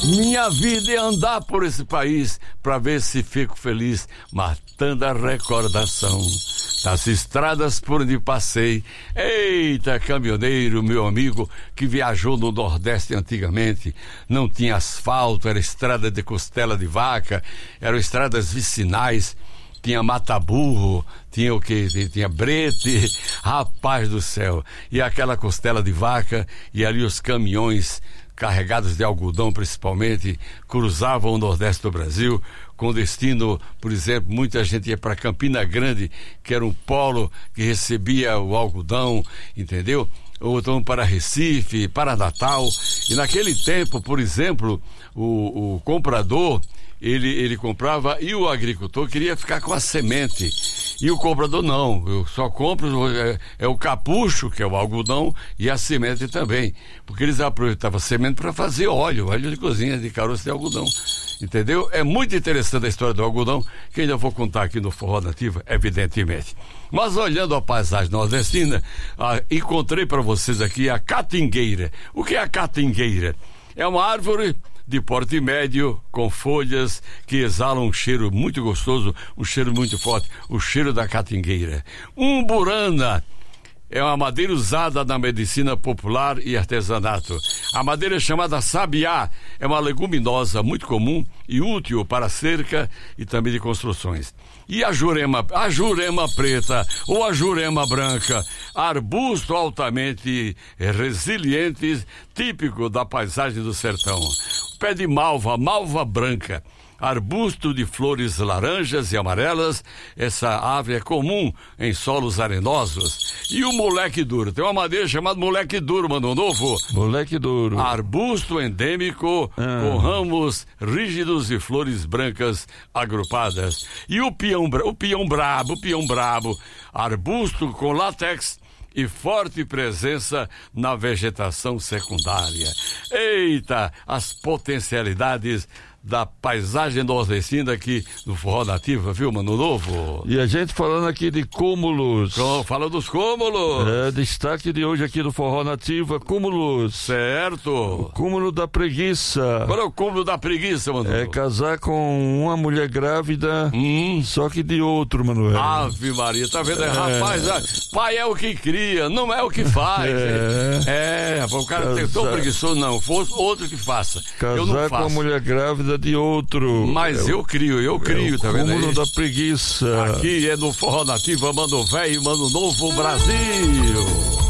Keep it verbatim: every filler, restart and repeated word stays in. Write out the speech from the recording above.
Minha vida é andar por esse país pra ver se fico feliz, matando a recordação das estradas por onde passei. Eita, caminhoneiro, meu amigo, que viajou no Nordeste antigamente. Não tinha asfalto, era estrada de costela de vaca, eram estradas vicinais. Tinha mata-burro, tinha o que? Tinha brete, rapaz do céu. E aquela costela de vaca, e ali os caminhões carregados de algodão principalmente, cruzavam o Nordeste do Brasil, com destino, por exemplo, muita gente ia para Campina Grande, que era um polo que recebia o algodão, entendeu? Ou então para Recife, para Natal. E naquele tempo, por exemplo, o, o comprador, Ele, ele comprava e o agricultor queria ficar com a semente. E o comprador não, eu só compro, é, é o capucho, que é o algodão, e a semente também. Porque eles aproveitavam a semente para fazer óleo, óleo de cozinha, de caroço de algodão. Entendeu? É muito interessante a história do algodão, que ainda vou contar aqui no Forró Nativa, evidentemente. Mas olhando a paisagem nordestina, ah, encontrei para vocês aqui a catingueira. O que é a catingueira? É uma árvore de porte médio, com folhas que exalam um cheiro muito gostoso, um cheiro muito forte, o cheiro da catingueira. Umburana é uma madeira usada na medicina popular e artesanato. A madeira é chamada sabiá, é uma leguminosa muito comum e útil para cerca e também de construções. E a jurema, a jurema preta ou a jurema branca, arbusto altamente resiliente, típico da paisagem do sertão. Pé de malva, malva branca, arbusto de flores laranjas e amarelas, essa árvore é comum em solos arenosos. E o moleque duro, tem uma madeira chamada moleque duro, mano, novo. Moleque duro. Arbusto endêmico, ah. com ramos rígidos e flores brancas agrupadas. E o pião, o pião brabo, o pião brabo, arbusto com látex e forte presença na vegetação secundária. Eita, as potencialidades da paisagem nordestina aqui no Forró Nativa, viu, Mano Novo? E a gente falando aqui de cúmulos. Fala dos cúmulos. É, destaque de hoje aqui do Forró Nativa, cúmulos. Certo. O cúmulo da preguiça. Qual é o cúmulo da preguiça, Mano? É casar com uma mulher grávida, hum. só que de outro, Manuel. Ave Maria, tá vendo? É. Rapaz, é, pai é o que cria, não é o que faz. É, é o cara casar. Tem tão preguiçoso, não. Fosse outro que faça. Casar eu não faço. Com a mulher grávida de outro. Mas é eu o, crio, eu crio, é tá vendo? O cúmulo da preguiça. Aqui é no Forró Nativa, mano velho, mano novo, Brasil.